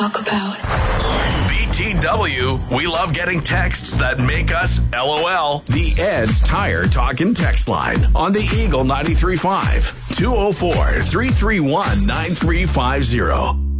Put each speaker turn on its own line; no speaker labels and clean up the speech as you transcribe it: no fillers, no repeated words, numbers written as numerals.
talk about.
BTW, we love getting texts that make us LOL. The Ed's Tire Talkin' text line on the Eagle 93.5, 204-331-9350.